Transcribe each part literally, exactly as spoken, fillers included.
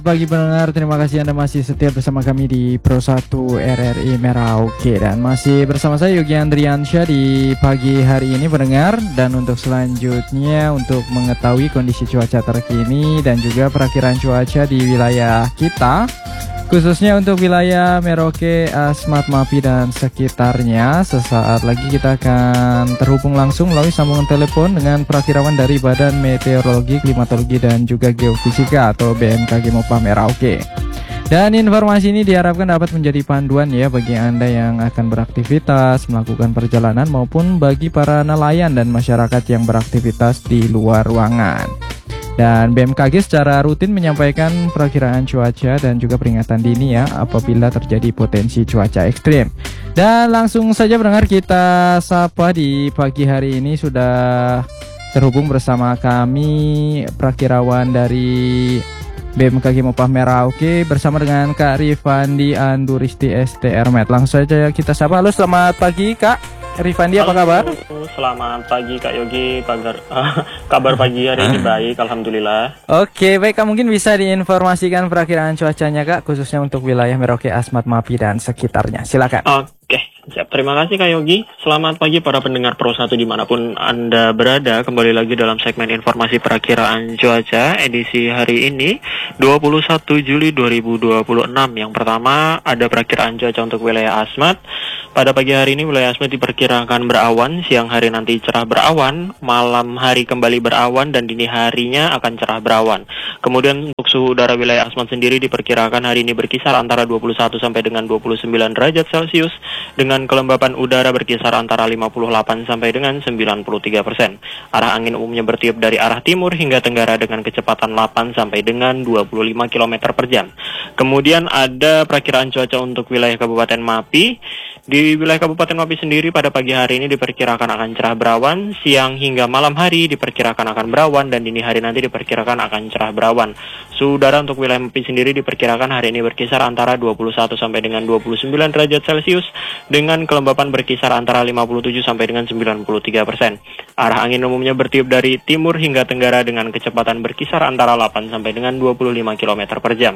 Selamat pagi pendengar, terima kasih Anda masih setia bersama kami di Pro satu R R I Merauke. Dan masih bersama saya Yogi Andriansyah di pagi hari ini pendengar. Dan untuk selanjutnya untuk mengetahui kondisi cuaca terkini dan juga perakiraan cuaca di wilayah kita, khususnya untuk wilayah Merauke, Asmat, Mapi, dan sekitarnya, sesaat lagi kita akan terhubung langsung melalui sambungan telepon dengan perakirawan dari Badan Meteorologi, Klimatologi, dan juga Geofisika atau B M K G Mopah Merauke. Dan informasi ini diharapkan dapat menjadi panduan ya bagi Anda yang akan beraktivitas, melakukan perjalanan, maupun bagi para nelayan dan masyarakat yang beraktivitas di luar ruangan. Dan B M K G secara rutin menyampaikan perakiraan cuaca dan juga peringatan dini ya apabila terjadi potensi cuaca ekstrim. Dan langsung saja pendengar, kita sapa di pagi hari ini sudah terhubung bersama kami perakirawan dari B M K G Mopah Merauke bersama dengan Kak Rifandi Anduristi S T R Med. Langsung saja kita sapa. Halo, selamat pagi Kak Rifandi, apa kabar? Selamat pagi Kak Yogi, pagar, uh, kabar pagi hari ini baik, Alhamdulillah. Oke, baik Kak, mungkin bisa diinformasikan perakiraan cuacanya Kak, khususnya untuk wilayah Merauke, Asmat, Mapi, dan sekitarnya. Silakan. Oke, siap. Terima kasih Kak Yogi. Selamat pagi para pendengar Pro satu dimanapun Anda berada. Kembali lagi dalam segmen informasi perakiraan cuaca edisi hari ini dua puluh satu Juli dua ribu dua puluh enam. Yang pertama ada perakiraan cuaca untuk wilayah Asmat. Pada pagi hari ini wilayah Asmat diperkirakan berawan, siang hari nanti cerah berawan, malam hari kembali berawan, dan dini harinya akan cerah berawan. Kemudian untuk suhu udara wilayah Asmat sendiri diperkirakan hari ini berkisar antara dua puluh satu sampai dengan dua puluh sembilan derajat Celcius, dengan kelembapan udara berkisar antara lima puluh delapan sampai dengan sembilan puluh tiga persen. Arah angin umumnya bertiup dari arah timur hingga tenggara dengan kecepatan delapan sampai dengan dua puluh lima kilometer per jam. Kemudian ada perakiraan cuaca untuk wilayah Kabupaten Mapi. Di wilayah Kabupaten Mapi sendiri pada pagi hari ini diperkirakan akan cerah berawan, siang hingga malam hari diperkirakan akan berawan, dan dini hari nanti diperkirakan akan cerah berawan. Suhu udara untuk wilayah Mapi sendiri diperkirakan hari ini berkisar antara dua puluh satu sampai dengan dua puluh sembilan derajat Celcius, dengan kelembapan berkisar antara lima puluh tujuh sampai dengan sembilan puluh tiga persen. Arah angin umumnya bertiup dari timur hingga tenggara dengan kecepatan berkisar antara delapan sampai dengan dua puluh lima kilometer per jam.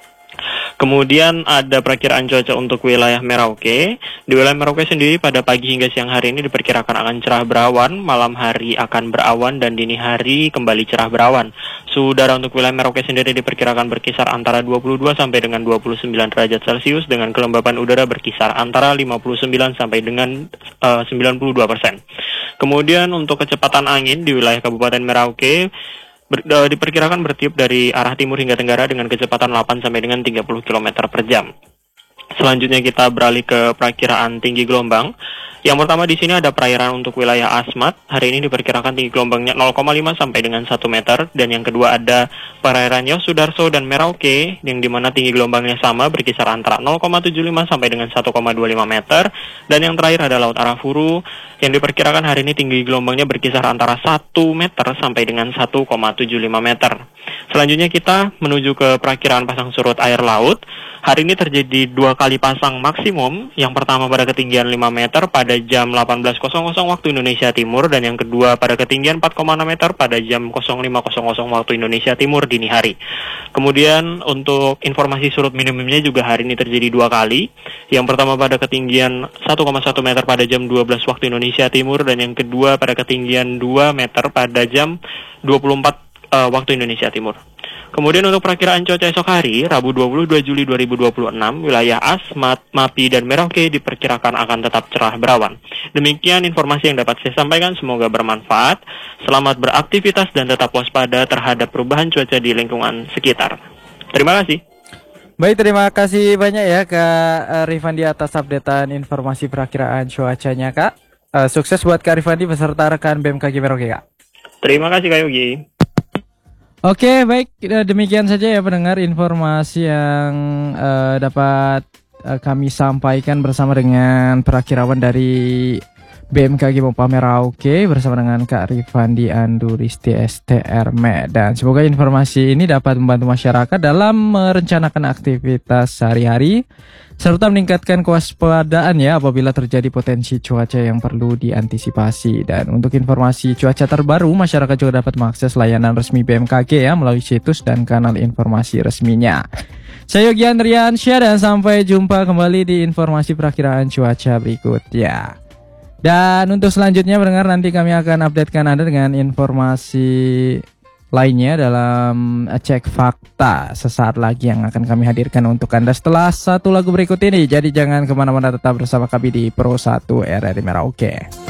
Kemudian ada perakiraan cuaca untuk wilayah Merauke. Di wilayah Merauke sendiri pada pagi hingga siang hari ini diperkirakan akan cerah berawan, malam hari akan berawan, dan dini hari kembali cerah berawan. Suhu udara untuk wilayah Merauke sendiri diperkirakan berkisar antara dua puluh dua sampai dengan dua puluh sembilan derajat Celcius, dengan kelembapan udara berkisar antara lima puluh sembilan sampai dengan uh, sembilan puluh dua persen. Kemudian untuk kecepatan angin di wilayah Kabupaten Merauke Ber, uh, diperkirakan bertiup dari arah timur hingga tenggara dengan kecepatan delapan sampai dengan tiga puluh kilometer per jam. Selanjutnya kita beralih ke perakiraan tinggi gelombang. Yang pertama di sini ada perairan untuk wilayah Asmat. Hari ini diperkirakan tinggi gelombangnya nol koma lima sampai dengan satu meter. Dan yang kedua ada perairan Yosudarso dan Merauke, yang dimana tinggi gelombangnya sama berkisar antara nol koma tujuh lima sampai dengan satu koma dua lima meter. Dan yang terakhir ada Laut Arafuru, yang diperkirakan hari ini tinggi gelombangnya berkisar antara satu meter sampai dengan satu koma tujuh lima meter. Selanjutnya kita menuju ke perakiraan pasang surut air laut. Hari ini terjadi dua kali pasang maksimum. Yang pertama pada ketinggian lima meter pada jam delapan belas waktu Indonesia Timur, dan yang kedua pada ketinggian empat koma enam meter pada jam nol lima waktu Indonesia Timur dini hari. Kemudian untuk informasi surut minimumnya juga hari ini terjadi dua kali. Yang pertama pada ketinggian satu koma satu meter pada jam dua belas waktu Indonesia Timur, dan yang kedua pada ketinggian dua meter pada jam dua puluh empat uh, waktu Indonesia Timur. Kemudian untuk perakiraan cuaca esok hari, Rabu dua puluh dua Juli dua ribu dua puluh enam, wilayah Asmat, Mapi, dan Merauke diperkirakan akan tetap cerah berawan. Demikian informasi yang dapat saya sampaikan, semoga bermanfaat. Selamat beraktivitas dan tetap waspada terhadap perubahan cuaca di lingkungan sekitar. Terima kasih. Baik, terima kasih banyak ya Kak Rifandi atas updatean informasi perakiraan cuacanya Kak. Uh, sukses buat Kak Rifandi beserta rekan B M K G Merauke Kak. Terima kasih Kak Yogi. Oke, baik, demikian saja ya pendengar informasi yang uh, dapat uh, kami sampaikan bersama dengan perakirawan dari B M K G Mopa Merauke bersama dengan Kak Rifandi Anduristi S T R M E. Dan semoga informasi ini dapat membantu masyarakat dalam merencanakan aktivitas sehari-hari serta meningkatkan kewaspadaan ya apabila terjadi potensi cuaca yang perlu diantisipasi. Dan untuk informasi cuaca terbaru, masyarakat juga dapat mengakses layanan resmi B M K G ya melalui situs dan kanal informasi resminya. Saya Yogi Andriansyah dan sampai jumpa kembali di informasi perakiraan cuaca berikutnya. Dan untuk selanjutnya pendengar, nanti kami akan updatekan Anda dengan informasi lainnya dalam Cek Fakta sesaat lagi yang akan kami hadirkan untuk Anda setelah satu lagu berikut ini. Jadi jangan kemana-mana, tetap bersama kami di Pro satu R R I Merauke.